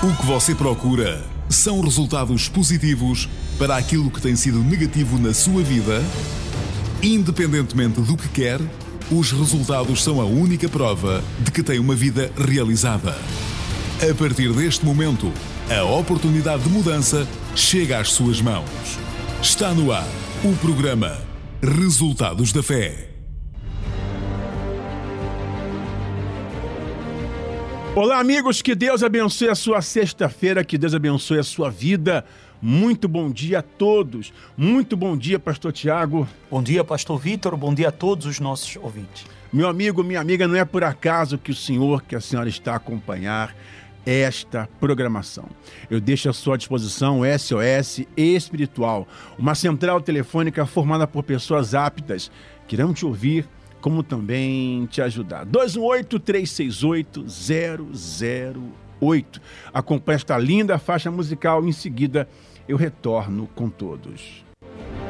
O que você procura são resultados positivos para aquilo que tem sido negativo na sua vida? Independentemente do que quer, os resultados são a única prova de que tem uma vida realizada. A partir deste momento, a oportunidade de mudança chega às suas mãos. Está no ar o programa Resultados da Fé. Olá, amigos, que Deus abençoe a sua sexta-feira, que Deus abençoe a sua vida. Muito bom dia a todos. Muito bom dia, pastor Tiago. Bom dia, pastor Vitor. Bom dia a todos os nossos ouvintes. Meu amigo, minha amiga, não é por acaso que a senhora está a acompanhar esta programação. Eu deixo à sua disposição o SOS Espiritual, uma central telefônica formada por pessoas aptas que irão te ouvir, como também te ajudar. 218-368-008. Acompanhe esta linda faixa musical. Em seguida, eu retorno com todos.